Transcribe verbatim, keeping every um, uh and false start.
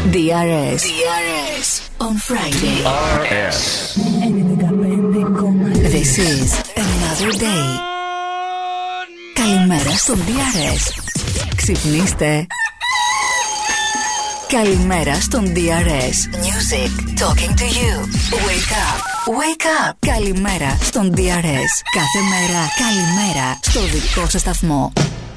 ντι αρ ες. ντι αρ ες on Friday. αρ ες ενενήντα πέντε κόμμα τρία. This is another day. Καλημέρα στον ντι αρ ες. Ξυπνήστε. Καλημέρα στον ντι αρ ες. Music talking to you. Wake up. Wake up. Καλημέρα στον ντι αρ ες. Κάθε μέρα καλημέρα στο δικό σας σταθμό.